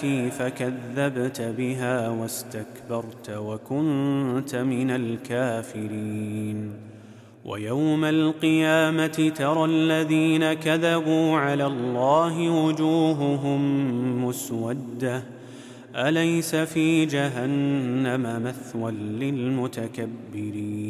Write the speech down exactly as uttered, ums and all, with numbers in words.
آياتي فكذبت بها واستكبرت وكنت من الكافرين. ويوم القيامة ترى الذين كذبوا على الله وجوههم مسودة أليس في جهنم مثوى للمتكبرين